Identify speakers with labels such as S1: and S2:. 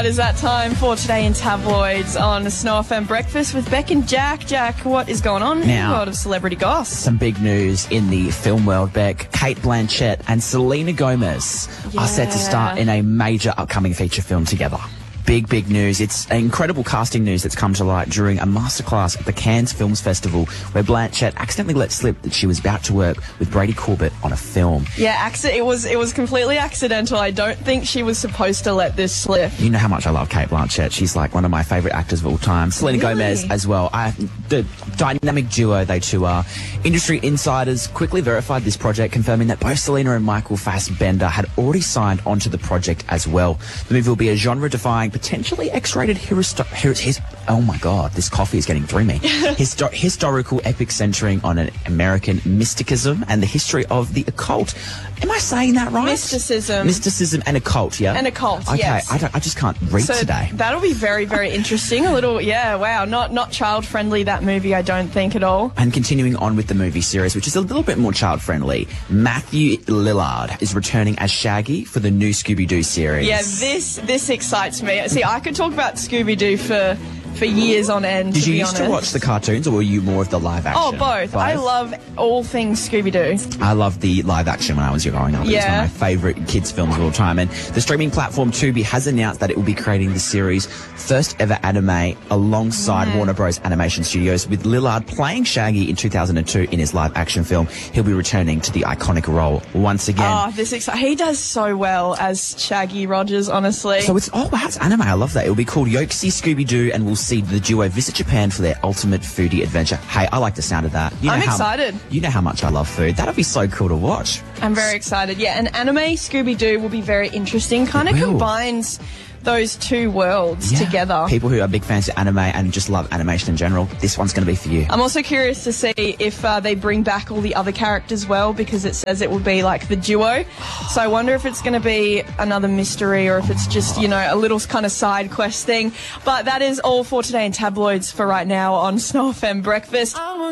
S1: right, is that time for Today in Tabloids on Snow FM Breakfast with Beck and Jack. Jack, what is going on in the world of celebrity goss?
S2: Some big news in the film world, Beck. Kate Blanchett and Selena Gomez are set to star in a major upcoming feature film together. Big news. It's incredible casting news that's come to light during a masterclass at the Cannes Films Festival where Blanchett accidentally let slip that she was about to work with Brady Corbett on a film.
S1: Yeah, it was completely accidental. I don't think she was supposed to let this slip.
S2: You know how much I love Kate Blanchett. She's like one of my favourite actors of all time. Selena Gomez as well. The dynamic duo they two are. Industry insiders quickly verified this project, confirming that both Selena and Michael Fassbender had already signed onto the project as well. The movie will be a genre-defying, potentially X-rated oh my god, this coffee is getting through me. Historical epic centering on an American mysticism and the history of the occult. Am I saying that right? Mysticism and occult, yeah?
S1: And occult,
S2: okay,
S1: yes.
S2: I just can't read today.
S1: That'll be very, very interesting. A little, not child-friendly, that movie, I don't think at all.
S2: And continuing on with the movie series, which is a little bit more child-friendly, Matthew Lillard is returning as Shaggy for the new Scooby-Doo series.
S1: Yeah, this excites me. See, I could talk about Scooby-Doo for years on end.
S2: Did you used to watch the cartoons, or were you more of the live action?
S1: Oh, both. I love all things Scooby-Doo.
S2: I loved the live action when I was growing up. It was one of my favourite kids' films of all time. And the streaming platform Tubi has announced that it will be creating the series' first ever anime alongside Warner Bros. Animation Studios, with Lillard playing Shaggy in 2002 in his live action film. He'll be returning to the iconic role once again.
S1: Oh, he does so well as Shaggy Rogers, honestly.
S2: So it's anime. I love that. It will be called Yoxi Scooby-Doo, and we'll see the duo visit Japan for their ultimate foodie adventure. Hey, I like the sound of that.
S1: I'm excited.
S2: You know how much I love food. That'll be so cool to watch.
S1: I'm very excited. Yeah, an anime Scooby-Doo will be very interesting. Kind of combines those two worlds together.
S2: People who are big fans of anime and just love animation in general, this one's going to be for you.
S1: I'm also curious to see if they bring back all the other characters well, because it says it will be like the duo. So I wonder if it's going to be another mystery or if it's just, a little kind of side quest thing. But that is all for Today in Tabloids for right now on Snow FM Breakfast.